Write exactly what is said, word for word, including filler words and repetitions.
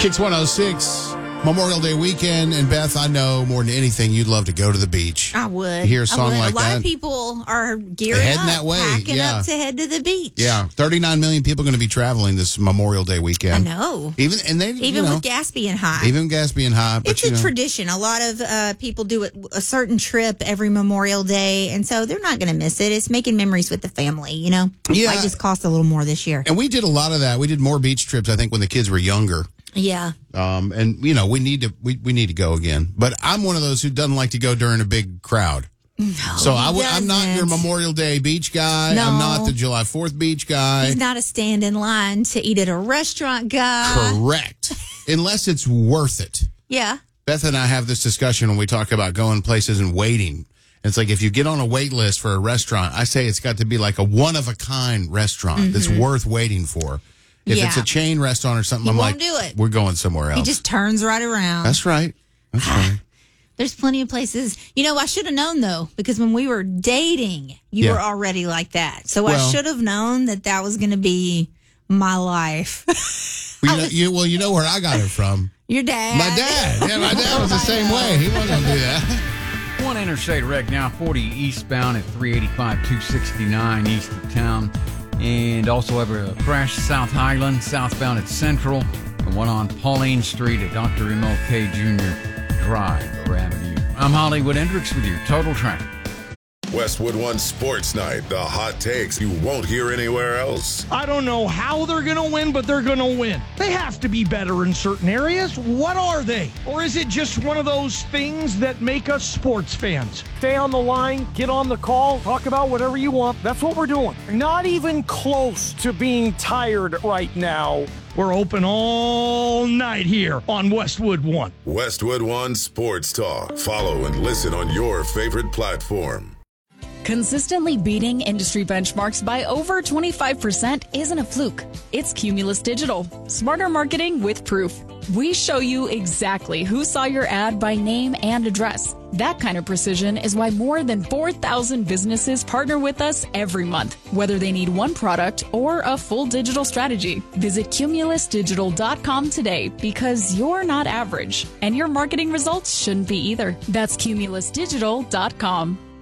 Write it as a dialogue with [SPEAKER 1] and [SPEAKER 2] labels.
[SPEAKER 1] Kicks one oh six, Memorial Day weekend. And Beth, I know more than anything, you'd love to go to the beach.
[SPEAKER 2] I would.
[SPEAKER 1] You hear a song
[SPEAKER 2] I would.
[SPEAKER 1] like
[SPEAKER 2] a lot
[SPEAKER 1] that?
[SPEAKER 2] of people are gearing
[SPEAKER 1] They're heading
[SPEAKER 2] up,
[SPEAKER 1] that way,
[SPEAKER 2] packing
[SPEAKER 1] yeah.
[SPEAKER 2] up to head to the beach.
[SPEAKER 1] Yeah, thirty-nine million people going to be traveling this Memorial Day
[SPEAKER 2] I
[SPEAKER 1] weekend.
[SPEAKER 2] know.
[SPEAKER 1] Even and they
[SPEAKER 2] Even
[SPEAKER 1] you know,
[SPEAKER 2] with gas being high.
[SPEAKER 1] even gas being high. But
[SPEAKER 2] It's
[SPEAKER 1] you
[SPEAKER 2] a
[SPEAKER 1] know,
[SPEAKER 2] tradition. A lot of uh, people do it a certain trip every Memorial Day, and so they're not going to miss it. It's making memories with the family, you know?
[SPEAKER 1] Yeah.
[SPEAKER 2] It might just cost a little more this year.
[SPEAKER 1] And we did a lot of that. We did more beach trips, I think, when the kids were younger.
[SPEAKER 2] Yeah.
[SPEAKER 1] Um, and you know, we need to we, we need to go again. But I'm one of those who doesn't like to go during a big crowd.
[SPEAKER 2] No,
[SPEAKER 1] so I
[SPEAKER 2] he
[SPEAKER 1] w- I'm not your
[SPEAKER 2] doesn't.
[SPEAKER 1] Memorial Day beach guy.
[SPEAKER 2] No.
[SPEAKER 1] I'm not the July fourth beach guy.
[SPEAKER 2] He's not a stand in line to eat at a restaurant guy.
[SPEAKER 1] Correct. Unless it's worth it.
[SPEAKER 2] Yeah.
[SPEAKER 1] Beth and I have this discussion when we talk about going places and waiting. It's like if you get on a wait list for a restaurant, I say it's got to be like a one of a kind restaurant
[SPEAKER 2] Mm-hmm.
[SPEAKER 1] that's worth waiting for. If
[SPEAKER 2] Yeah.
[SPEAKER 1] it's a chain restaurant or something,
[SPEAKER 2] He
[SPEAKER 1] I'm
[SPEAKER 2] won't
[SPEAKER 1] like,
[SPEAKER 2] do it.
[SPEAKER 1] we're going somewhere else.
[SPEAKER 2] He just turns right around.
[SPEAKER 1] That's right. That's right.
[SPEAKER 2] There's plenty of places. You know, I should have known, though, because when we were dating, you
[SPEAKER 1] Yeah.
[SPEAKER 2] were already like that. So
[SPEAKER 1] Well-
[SPEAKER 2] I should have known that that was going to be my life.
[SPEAKER 1] Well, you know, you, well, you know where I got it from.
[SPEAKER 2] Your dad.
[SPEAKER 1] My dad. Yeah, my dad was the same way. He wasn't going to do that.
[SPEAKER 3] One interstate wreck now, forty eastbound at three eighty-five, two sixty-nine east of town. And also have a crash South Highland, southbound at Central. And one on Pauline Street at Doctor M L K Junior Drive or Avenue. I'm Hollywood Hendricks with your Total Traffic.
[SPEAKER 4] Westwood One Sports Night, the hot takes you won't hear anywhere else.
[SPEAKER 5] I don't know how they're going to win, but they're going to win. They have to be better in certain areas. What are they? Or is it just one of those things that make us sports fans? Stay on the line, get on the call, talk about whatever you want. That's what we're doing. Not even close to being tired right now. We're open all night here on Westwood One.
[SPEAKER 4] Westwood One Sports Talk. Follow and listen on your favorite platform.
[SPEAKER 6] Consistently beating industry benchmarks by over twenty-five percent isn't a fluke. It's Cumulus Digital. Smarter marketing with proof. We show you exactly who saw your ad by name and address. That kind of precision is why more than four thousand businesses partner with us every month, whether they need one product or a full digital strategy. Visit cumulus digital dot com today because you're not average, and your marketing results shouldn't be either. That's cumulus digital dot com.